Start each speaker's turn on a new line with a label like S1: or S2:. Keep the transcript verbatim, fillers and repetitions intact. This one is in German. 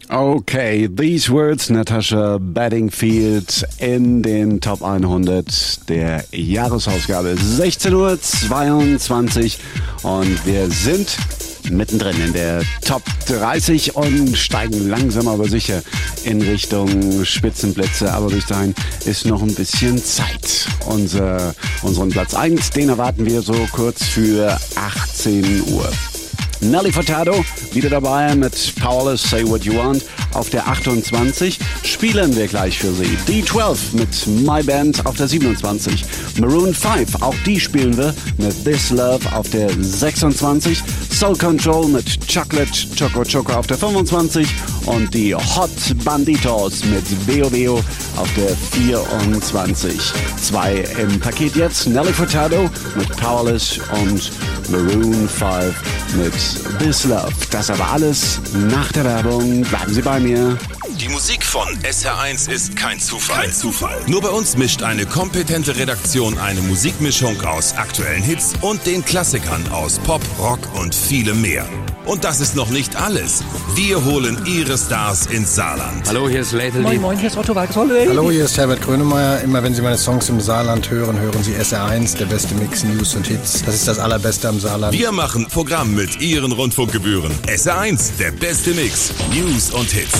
S1: Okay, these words, Natasha Bedingfield in den Top hundert der Jahresausgabe. sechzehn Uhr zweiundzwanzig und wir sind mittendrin in der Top dreißig und steigen langsam aber sicher in Richtung Spitzenplätze. Aber bis dahin ist noch ein bisschen Zeit. Unser, unseren Platz eins, den erwarten wir so kurz für achtzehn Uhr. Nelly Furtado wieder dabei mit Powerless, Say What You Want. Auf der achtundzwanzig spielen wir gleich für Sie. D zwölf mit My Band auf der siebenundzwanzig. Maroon fünf, auch die spielen wir mit This Love auf der sechsundzwanzig. Soul Control mit Chocolate Choco Choco auf der fünfundzwanzig. Und die Hot Banditos mit Veo Veo auf der vierundzwanzig. Zwei im Paket jetzt. Nelly Furtado mit Powerless und Maroon fünf mit This Love. Das aber alles nach der Werbung. Bleiben Sie bei mir.
S2: Die Musik von S R eins ist kein Zufall. Kein Zufall. Nur bei uns mischt eine kompetente Redaktion eine Musikmischung aus aktuellen Hits und den Klassikern aus Pop, Rock und vielem mehr. Und das ist noch nicht alles. Wir holen Ihre Stars ins Saarland.
S3: Hallo, hier ist Leitl.
S4: Moin, moin, hier ist Otto Walkes-Holiday.
S5: Hallo, hier ist Herbert Grönemeyer. Immer wenn Sie meine Songs im Saarland hören, hören Sie S R eins, der beste Mix, News und Hits. Das ist das Allerbeste am Saarland.
S2: Wir machen Programm mit Ihren Rundfunkgebühren. S R eins, der beste Mix, News und Hits.